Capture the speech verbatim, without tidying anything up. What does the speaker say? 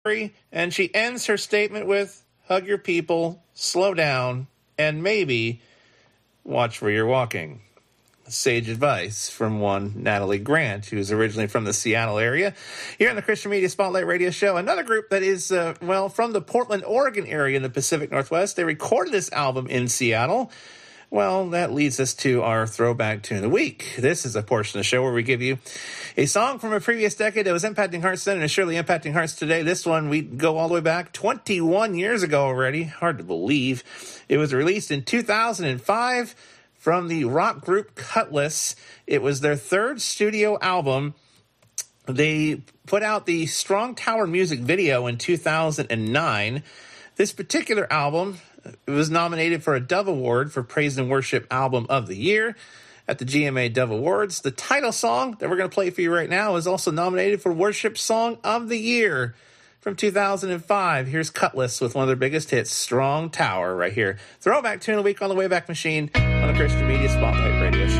And she ends her statement with, hug your people, slow down, and maybe watch where you're walking. Sage advice from one Natalie Grant, who's originally from the Seattle area. Here on the Christian Media Spotlight Radio Show, another group that is, uh, well, from the Portland, Oregon area in the Pacific Northwest. They recorded this album in Seattle. Well, that leads us to our throwback tune of the week. This is a portion of the show where we give you a song from a previous decade that was impacting hearts then and is surely impacting hearts today. This one, we go all the way back twenty-one years ago already. Hard to believe. It was released in two thousand five from the rock group Cutlass. It was their third studio album. They put out the Strong Tower music video in two thousand nine. This particular album, it was nominated for a Dove Award for Praise and Worship Album of the Year at the G M A Dove Awards. The title song that we're going to play for you right now is also nominated for Worship Song of the Year from two thousand five. Here's Cutlass with one of their biggest hits, Strong Tower, right here. Throwback tune of the week on the Wayback Machine on the Christian Media Spotlight Radio Show.